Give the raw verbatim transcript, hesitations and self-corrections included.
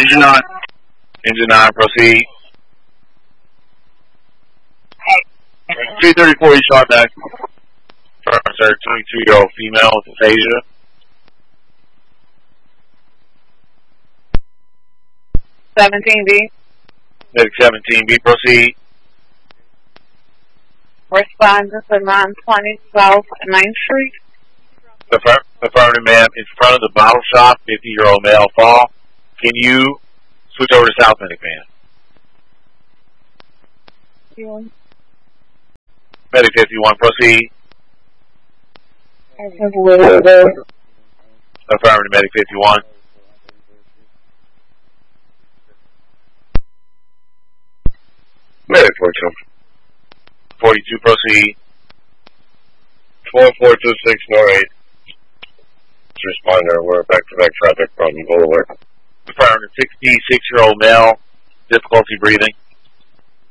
Engine nine. Engine nine, proceed. three thirty-four East Sharpback. Sir, twenty-two-year-old female with aphasia. seventeen B. Medic seventeen B, proceed. Respondent to nine twenty South ninth Street. Affirm affirmative, ma'am. In front of the bottle shop, fifty-year-old male fall. Can you switch over to South Medic, ma'am? Yeah. Medic fifty-one, proceed. Affirmative, Affirmative, Medic fifty-one. Medic forty-two. forty-two, proceed. four four two six four eight. Responder, we're back-to-back traffic from Boulevard. Affirmative, sixty-six-year-old male, difficulty breathing.